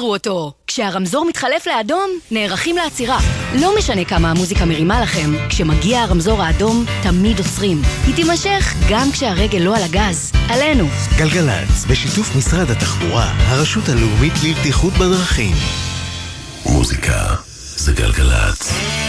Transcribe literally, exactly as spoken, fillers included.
תעצרו אותו. כשהרמזור מתחלף לאדום, נערכים לעצירה. לא משנה כמה המוזיקה מרימה לכם, כשמגיע הרמזור האדום, תמיד עוצרים. היא תימשך גם כשהרגל לא על הגז. עלינו. גלגלץ, בשיתוף משרד התחבורה, הרשות הלאומית לבטיחות בדרכים. מוזיקה זה גלגלץ.